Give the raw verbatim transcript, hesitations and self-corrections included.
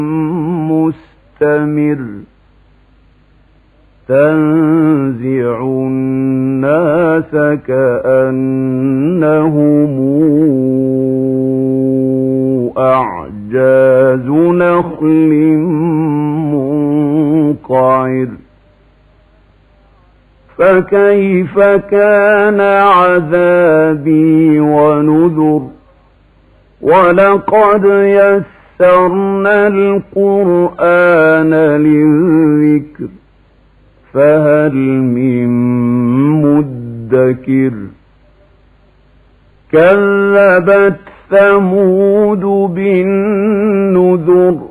مستمر تنزع الناس كأنهم أعجاز نخل منقعر فكيف كان عذابي ونذر ولقد يسرنا القرآن للذكر فهل من مدكر كذبت ثمود بالنذر